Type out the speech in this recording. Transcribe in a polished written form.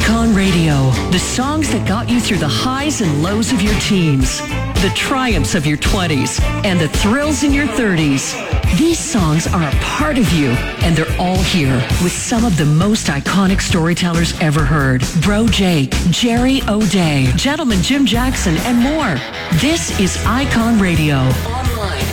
Icon Radio, the songs that got you through the highs and lows of your teens, the triumphs of your 20s, and the thrills in your 30s. These songs are a part of you, and they're all here with some of the most iconic storytellers ever heard. Bro Jake, Jerry O'Day, Gentleman Jim Jackson, and more. This is Icon Radio. Online